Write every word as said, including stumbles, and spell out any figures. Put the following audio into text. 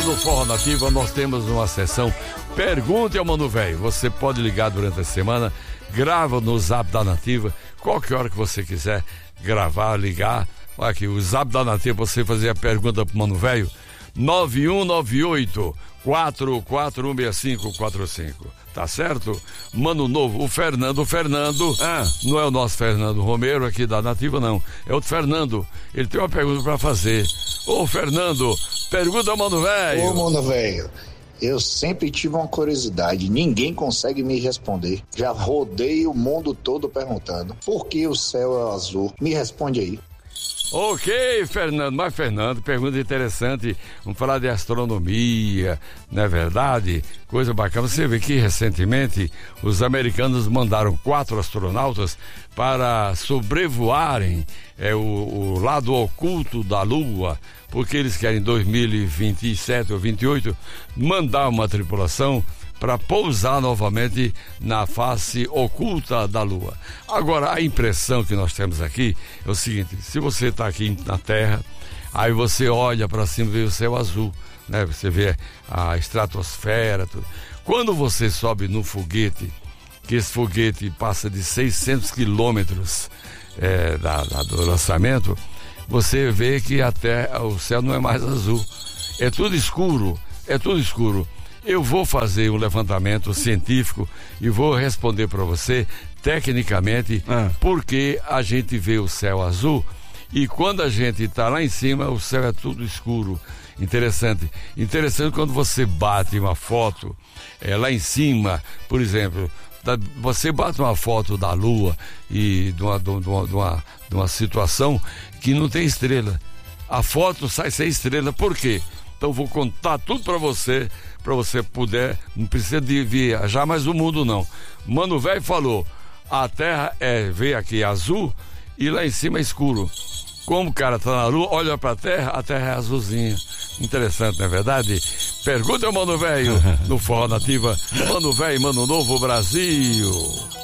no Forró Nativa nós temos uma sessão Pergunte ao Mano Velho. Você pode ligar durante a semana, grava no Zap da Nativa, qualquer hora que você quiser gravar, ligar. Olha aqui, o Zap da Nativa, você fazer a pergunta pro Mano Velho, nove um nove oito, quatro quatro um seis cinco quatro cinco. Tá certo? Mano Novo, o Fernando, o Fernando, ah, não é o nosso Fernando Romero aqui da Nativa, não. É o Fernando. Ele tem uma pergunta pra fazer. Ô, Fernando, pergunta ao Mano Velho. Ô, Mano Velho, eu sempre tive uma curiosidade, ninguém consegue me responder. Já rodei o mundo todo perguntando, por que o céu é azul? Me responde aí. Ok, Fernando, mas Fernando, pergunta interessante, vamos falar de astronomia, não é verdade? Coisa bacana, você vê que recentemente os americanos mandaram quatro astronautas para sobrevoarem é, o, o lado oculto da Lua, porque eles querem em dois mil e vinte e sete ou vinte e oito mandar uma tripulação para pousar novamente na face oculta da Lua. Agora, a impressão que nós temos aqui é o seguinte: se você está aqui na Terra, aí você olha para cima e vê o céu azul, né? Você vê a estratosfera, tudo. Quando você sobe no foguete, que esse foguete passa de seiscentos quilômetros é, da, da, do lançamento, você vê que até o céu não é mais azul, é tudo escuro, é tudo escuro. Eu vou fazer um levantamento científico e vou responder para você, tecnicamente, ah. por que a gente vê o céu azul e quando a gente está lá em cima, o céu é tudo escuro. Interessante. Interessante quando você bate uma foto é, lá em cima, por exemplo, da, você bate uma foto da Lua e de uma, de, uma, de, uma, de uma situação que não tem estrela. A foto sai sem estrela. Por quê? Então vou contar tudo para você, para você puder, não precisa de viajar mais o mundo não. Mano Velho falou, a Terra é, vê aqui azul e lá em cima é escuro. Como o cara tá na Lua, olha pra Terra, a Terra é azulzinha. Interessante, não é verdade? Pergunta ao Mano Velho no Forró Nativa. Mano Velho, Mano Novo, Brasil.